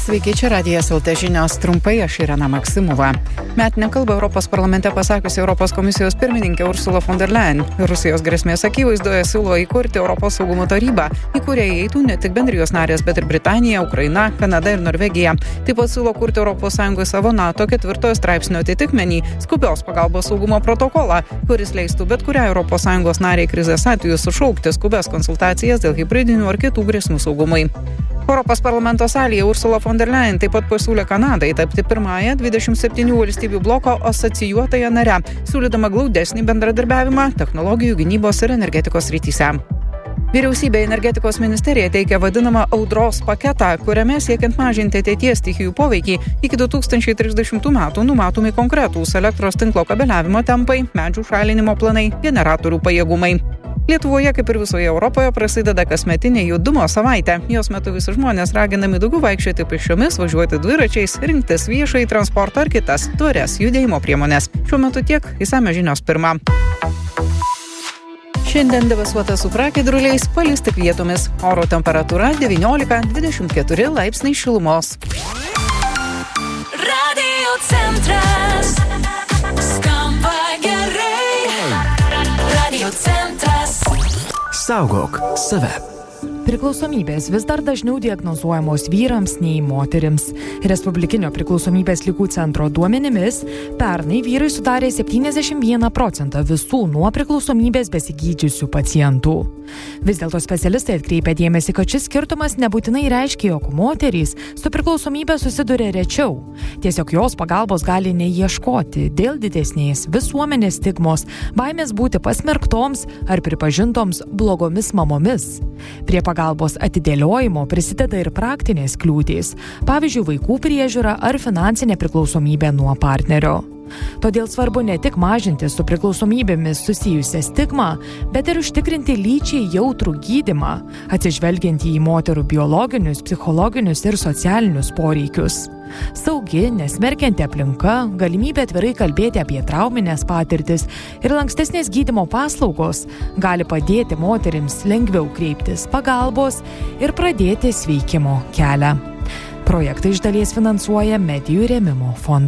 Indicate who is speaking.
Speaker 1: Sveiki, čia Radijas LT žinios trumpai, aš Irena Maksimova. Metinę kalbą Europos parlamente pasakiusi Europos komisijos pirmininkė Ursula von der Leyen. Rusijos grėsmės akivaizdoje siūlo įkurti Europos saugumo tarybą, į kurią įeitų ne tik bendrijos narės, bet ir Britanija, Ukraina, Kanada ir Norvegija. Taip pat siūlo kurti ES savo NATO 4 straipsnio atitikmenį skubios pagalbos saugumo protokolą, kuris leistų bet kurią ES nariai krizės atveju sušaukti skubės konsultacijas dėl hibridinių ar kitų grėsmių saugumui. Europos parlamento salėje Ursula von der Leyen taip pat pasiūlė Kanadai tapti pirmąją 27 valstybių bloko asocijuotąją nare, siūlydama glaudesnį bendradarbiavimą technologijų, gynybos ir energetikos srityse. Vyriausybė energetikos ministerija teikia vadinamą audros paketą, kuriame siekiant mažinti ateities stichijų poveikį iki 2030 metų numatomi konkretūs elektros tinklo kabeliavimo tempai, medžių šalinimo planai, generatorių pajėgumai. Lietuvoje, kaip ir visoje Europoje, prasideda kasmetinė judumo savaitė. Jos metu visi žmonės raginami daugiau vaikščioti pėsčiomis, važiuoti dviračiais, rinktis viešąjį transportą ar kitas tvarias judėjimo priemonės. Šiuo metu tiek, išsamios žinios pirma. Šiandien debesuota su pragiedruliais, palis tik vietomis. Oro temperatūra 19-24 laipsniai šilumos.
Speaker 2: Radio centras skamba gerai. Radio centras.
Speaker 3: Saugok save.
Speaker 4: Priklausomybės vis dar dažniau diagnozuojamos vyrams nei moterims. Respublikinio priklausomybės ligų centro duomenimis, pernai vyrai sudarė 71% visų nuo priklausomybės besigydžiusių pacientų. Vis dėlto specialistai atkreipia dėmesį, kad šis skirtumas nebūtinai reiškia, jog moterys su priklausomybė susiduria rečiau. Tiesiog jos pagalbos gali neieškoti dėl didesnės visuomenės stigmos, baimės būti pasmerktoms ar pripažintoms blogomis mamomis. Prie pagalbos atidėliojimo prisideda ir praktinės kliūtys, pavyzdžiui, vaikų priežiūra ar finansinė priklausomybė nuo partnerio. Todėl svarbu ne tik mažinti su priklausomybėmis susijusią stigmą, bet ir užtikrinti lyčiai jautrų gydymą, atsižvelgiant į moterų biologinius, psichologinius ir socialinius poreikius. Saugi, nesmerkianti aplinka, galimybė atvirai kalbėti apie trauminės patirtis ir lankstesnės gydymo paslaugos gali padėti moterims lengviau kreiptis pagalbos ir pradėti sveikimo kelią. Projektą iš dalies finansuoja Medijų rėmimo fondas.